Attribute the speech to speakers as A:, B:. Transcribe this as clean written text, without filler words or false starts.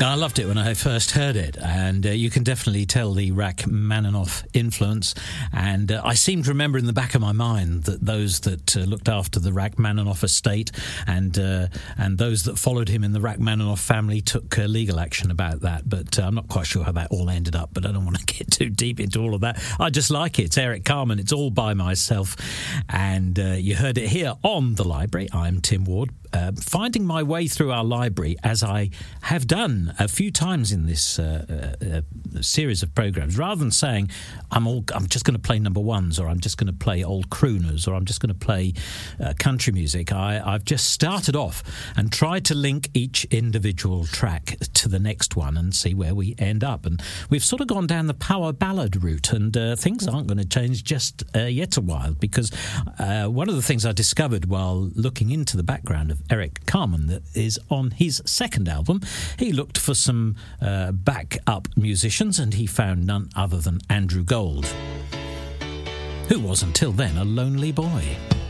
A: I loved it when I first heard it, and you can definitely tell the Rachmaninoff influence. And I seem to remember in the back of my mind that those that looked after the Rachmaninoff estate and those that followed him in the Rachmaninoff family took legal action about that. But I'm not quite sure how that all ended up, but I don't want to get too deep into all of that. I just like it. It's Eric Carmen. It's All By Myself. And you heard it here on The Library. I'm Tim Ward. Finding my way through our library, as I have done a few times in this series of programmes, rather than saying I'm just going to play number ones, or I'm just going to play old crooners, or I'm just going to play country music. I've just started off and tried to link each individual track to the next one and see where we end up. And we've sort of gone down the power ballad route, and things aren't going to change just yet a while, because one of the things I discovered while looking into the background of Eric Carmen that is on his second album, he looked for some back-up musicians, and he found none other than Andrew Gold, who was until then a lonely boy.